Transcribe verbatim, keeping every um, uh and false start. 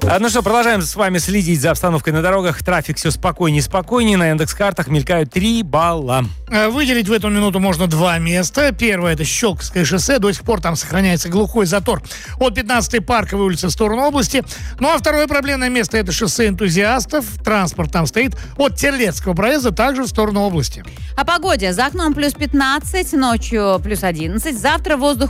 А, ну что, продолжаем с вами следить за обстановкой на дорогах. Трафик все спокойнее и спокойнее. На индекс-картах мелькают три балла. Выделить в эту минуту можно два места. Первое — это Щелковское шоссе. До сих пор там сохраняется глухой затор от пятнадцатой Парковой улицы в сторону области. Ну а второе проблемное место — это шоссе Энтузиастов. Транспорт там стоит от Терлецкого проезда также в сторону области. О погоде. За окном плюс пятнадцать, ночью плюс одиннадцать. Завтра воздух